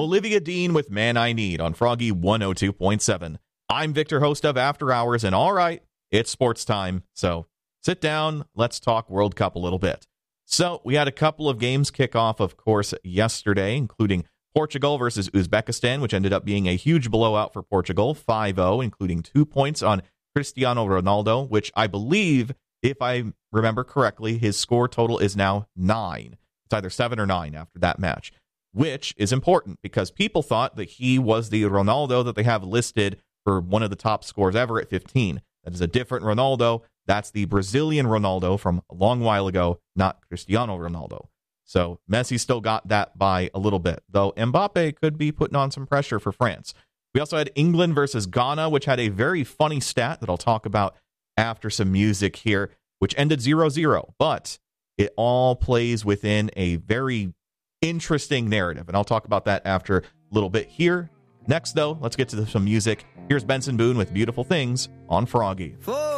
Olivia Dean with Man I Need on Froggy 102.7. I'm Victor, host of After Hours, and all right, it's sports time, so sit down, let's talk World Cup a little bit. So we had a couple of games kick off, of course, yesterday, including Portugal versus Uzbekistan, which ended up being a huge blowout for Portugal, 5-0, including 2 points on Cristiano Ronaldo, which I believe, if I remember correctly, his score total is now 9. It's either 7 or 9 after that match, which is important because people thought that he was the Ronaldo that they have listed for one of the top scores ever at 15. That is a different Ronaldo. That's the Brazilian Ronaldo from a long while ago, not Cristiano Ronaldo. So Messi still got that by a little bit, though Mbappe could be putting on some pressure for France. We also had England versus Ghana, which had a very funny stat that I'll talk about after some music here, which ended 0-0. But it all plays within a very interesting narrative, and I'll talk about that after a little bit here. Next, though, let's get to some music. Here's Benson Boone with Beautiful Things on Froggy.